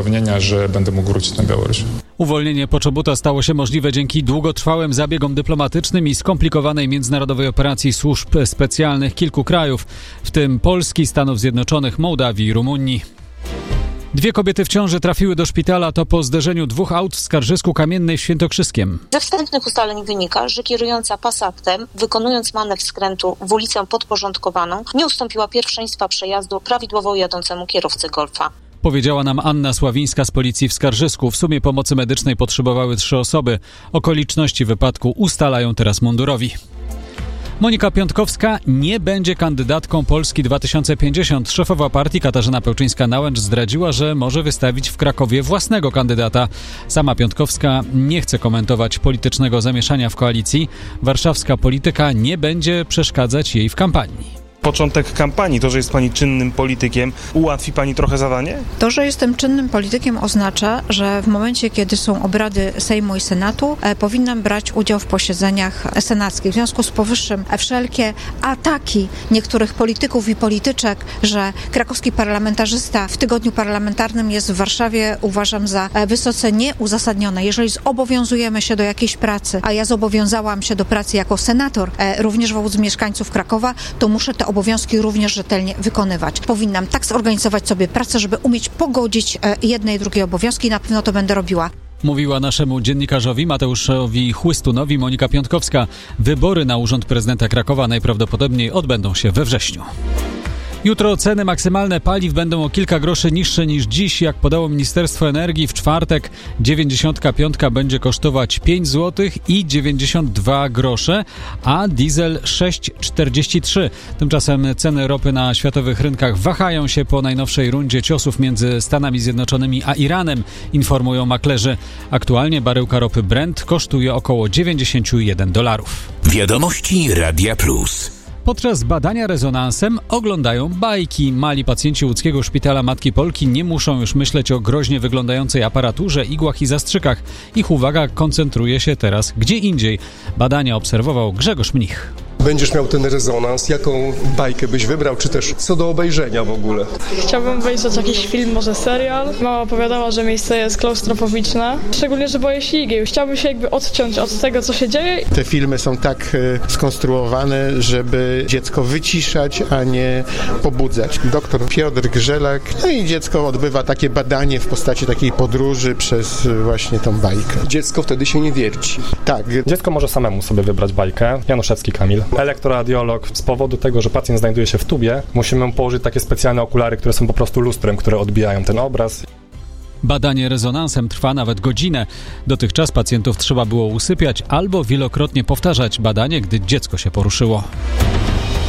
zapewnienia, że będę mógł wrócić na Białoruś. Uwolnienie Poczobuta stało się możliwe dzięki długotrwałym zabiegom dyplomatycznym i skomplikowanej międzynarodowej operacji służb specjalnych kilku krajów, w tym Polski, Stanów Zjednoczonych, Mołdawii i Rumunii. 2 kobiety w ciąży trafiły do szpitala, to po zderzeniu 2 aut w Skarżysku Kamiennej w Świętokrzyskiem. Ze wstępnych ustaleń wynika, że kierująca Passatem, wykonując manewr skrętu w ulicę podporządkowaną, nie ustąpiła pierwszeństwa przejazdu prawidłowo jadącemu kierowcy Golfa. Powiedziała nam Anna Sławińska z policji w Skarżysku. W sumie pomocy medycznej potrzebowały 3 osoby. Okoliczności wypadku ustalają teraz mundurowi. Monika Piątkowska nie będzie kandydatką Polski 2050. Szefowa partii Katarzyna Pełczyńska-Nałęcz zdradziła, że może wystawić w Krakowie własnego kandydata. Sama Piątkowska nie chce komentować politycznego zamieszania w koalicji. Warszawska polityka nie będzie przeszkadzać jej w kampanii. Początek kampanii, to, że jest pani czynnym politykiem, ułatwi pani trochę zadanie? To, że jestem czynnym politykiem, oznacza, że w momencie, kiedy są obrady Sejmu i Senatu, powinnam brać udział w posiedzeniach senackich. W związku z powyższym wszelkie ataki niektórych polityków i polityczek, że krakowski parlamentarzysta w tygodniu parlamentarnym jest w Warszawie, uważam za wysoce nieuzasadnione. Jeżeli zobowiązujemy się do jakiejś pracy, a ja zobowiązałam się do pracy jako senator, również wobec mieszkańców Krakowa, to muszę te obowiązki również rzetelnie wykonywać. Powinnam tak zorganizować sobie pracę, żeby umieć pogodzić jedne i drugie obowiązki i na pewno to będę robiła. Mówiła naszemu dziennikarzowi Mateuszowi Chłystunowi Monika Piątkowska. Wybory na urząd prezydenta Krakowa najprawdopodobniej odbędą się we wrześniu. Jutro ceny maksymalne paliw będą o kilka groszy niższe niż dziś. Jak podało Ministerstwo Energii, w czwartek 95 będzie kosztować 5 zł i 92 grosze, a diesel 6,43. Tymczasem ceny ropy na światowych rynkach wahają się po najnowszej rundzie ciosów między Stanami Zjednoczonymi a Iranem, informują maklerzy. Aktualnie baryłka ropy Brent kosztuje około $91. Wiadomości Radia Plus. Podczas badania rezonansem oglądają bajki. Mali pacjenci łódzkiego szpitala Matki Polki nie muszą już myśleć o groźnie wyglądającej aparaturze, igłach i zastrzykach. Ich uwaga koncentruje się teraz gdzie indziej. Badania obserwował Grzegorz Mnich. Będziesz miał ten rezonans, jaką bajkę byś wybrał, czy też co do obejrzenia w ogóle? Chciałbym obejrzeć jakiś film, może serial. Mama opowiadała, że miejsce jest klaustrofobiczne, szczególnie, że boję się igieł. Chciałbym się jakby odciąć od tego, co się dzieje. Te filmy są tak skonstruowane, żeby dziecko wyciszać, a nie pobudzać. Doktor Piotr Grzelak, no i dziecko odbywa takie badanie w postaci takiej podróży przez właśnie tą bajkę. Dziecko wtedy się nie wierci. Tak. Dziecko może samemu sobie wybrać bajkę. Januszewski Kamil. Elektroradiolog. Z powodu tego, że pacjent znajduje się w tubie, musimy mu położyć takie specjalne okulary, które są po prostu lustrem, które odbijają ten obraz. Badanie rezonansem trwa nawet godzinę. Dotychczas pacjentów trzeba było usypiać albo wielokrotnie powtarzać badanie, gdy dziecko się poruszyło.